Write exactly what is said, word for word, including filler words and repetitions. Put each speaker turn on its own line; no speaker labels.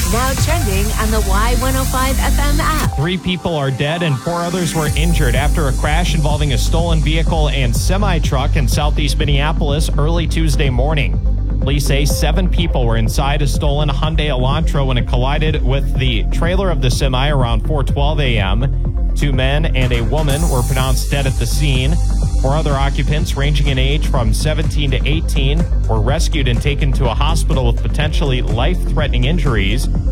Now trending on the Y one oh five F M app.
Three people are dead and four others were injured after a crash involving a stolen vehicle and semi-truck in southeast Minneapolis early Tuesday morning. Police say seven people were inside a stolen Hyundai Elantra when it collided with the trailer of the semi around four twelve a.m. Two men and a woman were pronounced dead at the scene. Four other occupants, ranging in age from seventeen to eighteen, were rescued and taken to a hospital with potentially life-threatening injuries.